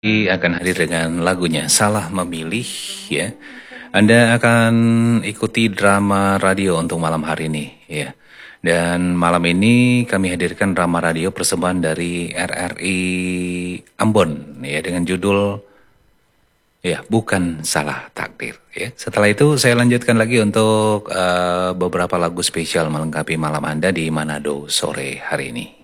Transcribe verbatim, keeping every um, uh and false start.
Akan hadir dengan lagunya Salah Memilih ya. Anda akan ikuti drama radio untuk malam hari ini ya. Dan malam ini kami hadirkan drama radio persembahan dari R R I Ambon ya dengan judul ya Bukan Salah Takdir ya. Setelah itu saya lanjutkan lagi untuk uh, beberapa lagu spesial melengkapi malam Anda di Manado sore hari ini.